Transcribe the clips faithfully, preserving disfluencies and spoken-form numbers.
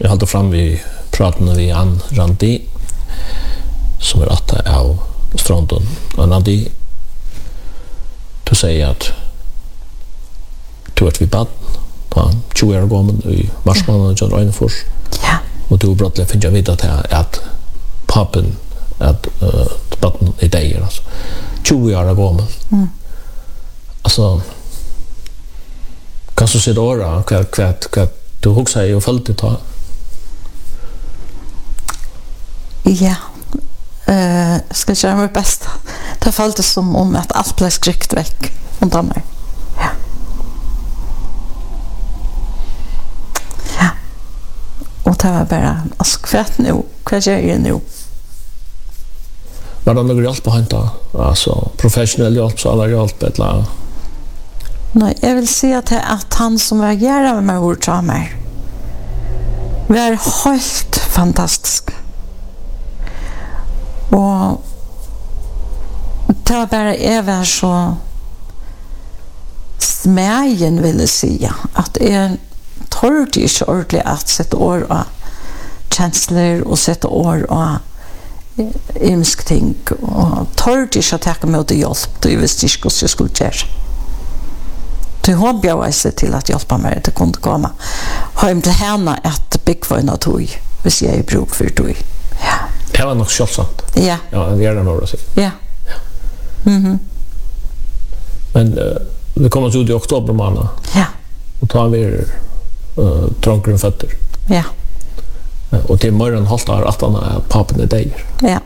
Jag håller fram vi pratar vi an Randi som är att av Strandon och Randi du säger att du att vi bad på tjugo år gammal i mars månad John Reinfors. Ja. Och du brottle finns jag vet att att pappen att uh, baden i dag alltså tjugo år gammal. Mm. Alltså kan du se då kvart kvart kvart du huxar ju fullt det ta. Ja. Eh, ska jag göra mitt bästa. Det följde som om att allt blev skryckt väck undan mig. Ja. Ja. Och det var bara, alltså kvart nu, kvart gör jag nu. Var det någon hjälp att hämta? Alltså professionell hjälp, så alla hjälp eller? Nej, jag vill säga till att han som reagerar med mig ord sa mig var helt fantastisk. Och det var bara även så smägen ville säga att jag torrde inte ordentligt att sätta år och känslor och sätta år och ymsk ting och torrde inte att ta mig till hjälp då jag visste inte vad jag skulle göra. Då hoppade jag sig till att hjälpa mig att kunde komma hem till henne att byggvåna tog hvis jag är bruk för tog. Ja. Det var nog självsamt. Ja. Ja, det är det nog att säga. Ja. Mhm. Men uh, det kommer ut i oktober månad. Ja. Och tar vi uh, trånkren fötter. Ja. Uh, och till morgon haltar att han är pappen i dig. Ja.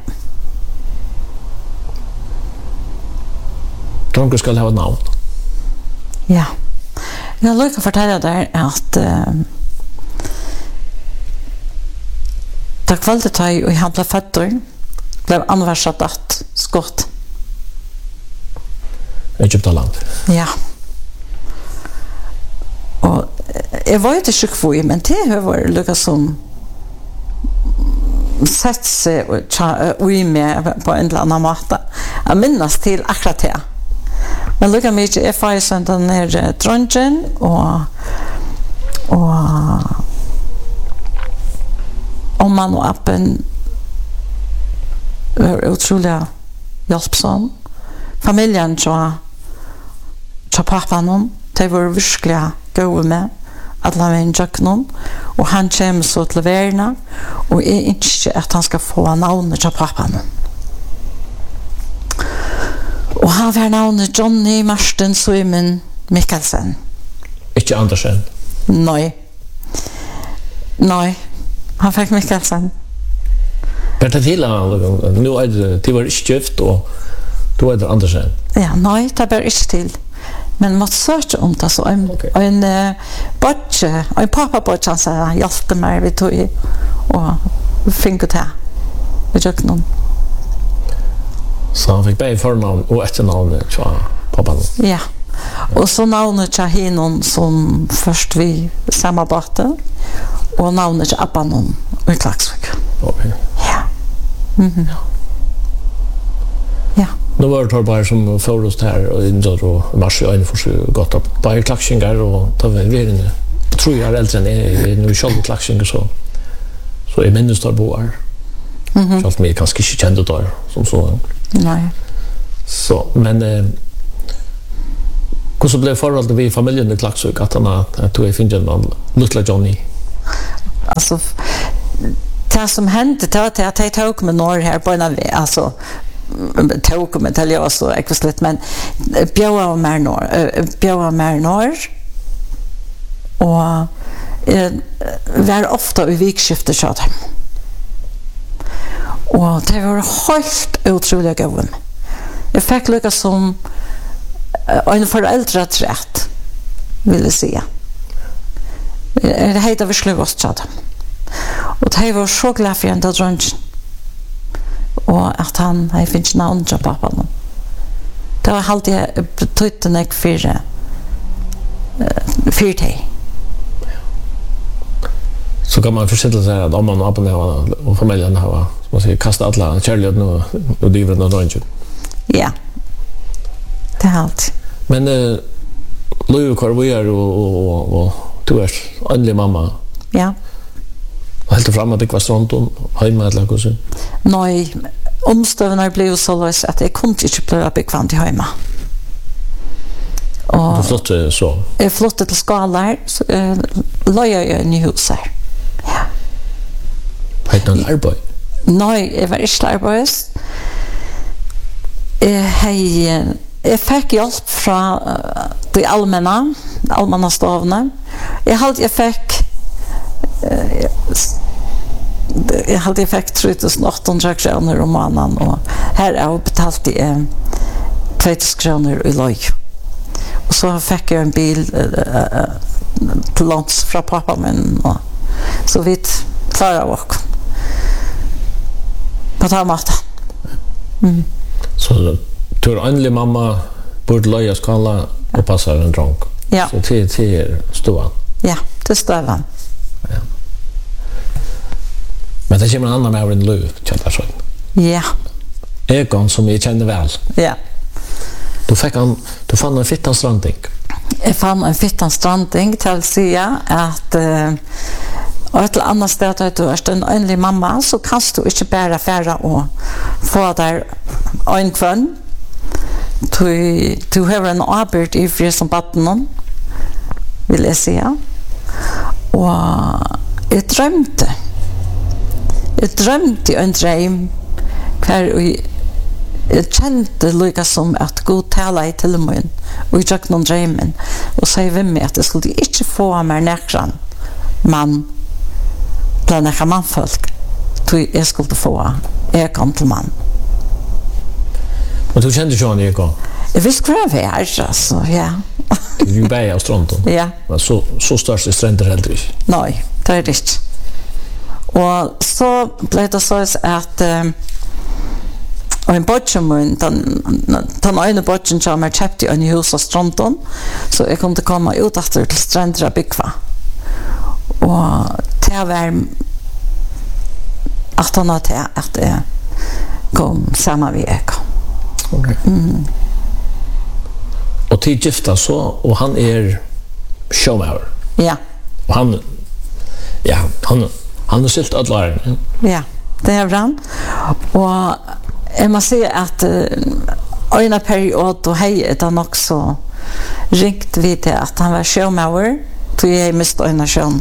Trånkren ska ha ett namn. Ja. Jag vill lika fortälja där att uh, tack för det tar och handla fötter blev anvarsat att skott. Egyptaland. Ja. Och jag var inte sjuk för men det har varit lyckas som sett sig och i med på en eller annan måte. Jag minns till akkurat det. Men lukka mycket är faktiskt den ner dronjen och och om man och appen är otroligt hjälpsam. Familjen så så pappan de var verkligen goda med att la mig in och han kommer så till värna och är inte att han ska få namnet av pappan. Och han var navnet Johnny Marsten Simon Mikkelsen. Ikke Andersen? Nej. Nej. Han fick Mikkelsen. Men det till nu är det det var inte gift och då är det Andersen. Ja, nej, det var inte till. Men måste söka om det så en okay. en uh, botche, en pappa botche han sa hjälpte mig vi tog och fick det här. Vi gick någon. Så han fick bära förnamn och efternamn till pappan. Ja. Och så navnet till hinon som först vi samarbetade och navnet till appanon i Klagsvik. Okej. Ja. Mhm. Ja. Ja. Nu var det bara som förrest här och insåg och mars och inför så gott att bara Klagsvingar och ta vi in tror jag äldre än är nu själv Klagsvingar så så är minst där boar. Mhm. Så att mig kanske inte kände där som så. Nej. Så men eh hur så blev förhållandet vi familjen i Klagsvik att han att du är finns någon lilla Johnny. Alltså det som hände det var att jag tog med norr här på en alltså tog med till jag så ekvisligt men bjöa mer norr bjöa mer norr och eh, var ofta i vikskiftet så att och det var helt otroligt gåvan. Jag fick lycka som en föräldraträtt vill jag säga. Det heter vi slugast så att och det var så glad för en dronjen och att han har finns namn på pappan. Det var alltid betytt en ek för för dig. Så kan man försätta sig att om man och pappan och familjen har man säger kasta alla kärleken och och driver den dronjen. Ja. Det är allt. Men eh Louis Carvier och och och du är endelig mamma. Ja. helt fram att det var stronton hemma eller hur så. Nej, omstövnar blev så lös att jag kunde inte bli bekvämt hemma. Och Du flyttade så. Jag flyttade till Skalar, så uh, lade jag i hus här. Ja. Hade någon arbete? Nej, jag var inte arbetslös. Jag, hej, jag fick hjälp från de allmänna, allmänna stavna. Jag hade jag fick uh, jag hade jag fick tre tusen åttahundra kronor om månaden och här är jag betalt i två tusen kronor i loj. Och så fick jag en bil uh, till lands från pappa min och så vitt klarade jag också. På den måten. Mm. Så tur endelig mamma borde löja skala och passar en dronk. Ja. Så till till stua. Ja, det stövan. Ja. Men det kommer en annan med en löv, tjattar så. Ja. Egon som jag känner väl. Ja. Du fick han, du fann en fittan stranding. Jag fann en fittan stranding till att säga att uh, och ett annat sted att du är en enlig mamma så kan du inte bara färra och få där en kvann. Du, du har en arbet i fri som batten, vill jag säga. Och jag drömde. Jag drömde en dröm kvar jag kände lika som att Gud tala till mig och jag tog någon drömmen och säger vem mig att jag skulle inte få mig näkran man bland näkra manfolk jag skulle få Egon till man. Men du kände ju han Egon? Jag visste vad det var, alltså, ja. Du är bäja av stronton? Ja. Men så, så störst är stränder heller inte? Nej, det är det inte. Och så blev det så att um, och en bodgemun, den, den ene bodgen som jag köpte i en hus av stronton så jag kunde komma ut efter till stränder och bygga. Och det var att han hade att det kom samma vid Egon. Okay. Mm. Och till gifta så och han är showmauer. Ja. Och han ja, han han har silt alla. Ja, det är han. Och jag måste säga att uh, en period då hej han också ringt vid det att han var showmauer till jag miste en sjön.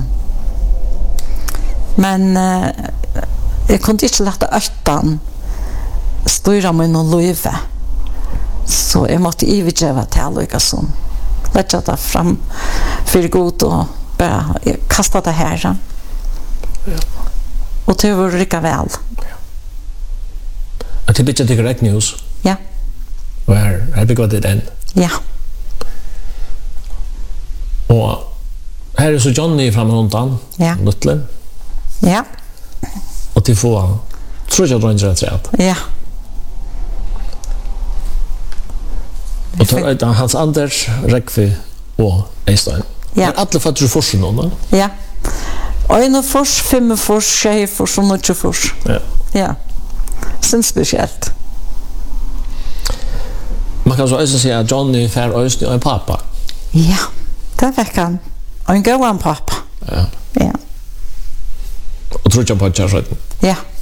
Men uh, jag kunde inte låta öttan styra mig någon löve. Så jag måste övergeva till alla som lägga det fram för god och bara kasta det här. Ja. Och det var riktigt väl. Att det blir inte direkt news. Ja. Och här, här bygger det den. Ja. Och här är så Johnny fram runt han. Ja. Lutler. Ja. Och till få tror jag drar rätt rätt. Ja. Och tar hans Anders Räckvi och Einstein. Ja. Men alla fattar du forsen någon. Ja. Och en fors, fem fors, tjej fors och något fors. Ja. Ja. Sen speciellt. Man kan så också säga att Johnny fär ösning och en pappa. Ja. Det var han. Och en gåan pappa. Ja. Ja. Och tror jag på att jag Ja.